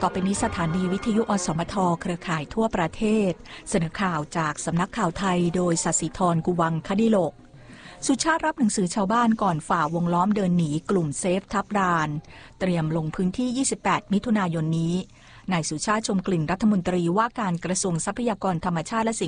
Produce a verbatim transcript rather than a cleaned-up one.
ต่อไปนี้สถานีวิทยุอสมทเครือข่ายทั่วประเทศเสนอข่าวจากสำนักข่าวไทยโดยศศิธรกุวังคดิโลกสุชาติรับหนังสือชาวบ้านก่อนฝ่าวงล้อมเดินหนีกลุ่มเซฟทับรานเตรียมลงพื้นที่ยี่สิบแปดมิถุนายนนี้นายสุชาติชมกลิ่นรัฐมนตรีว่าการกระทรวงทรัพยากรธรรมชาติและสิ่ง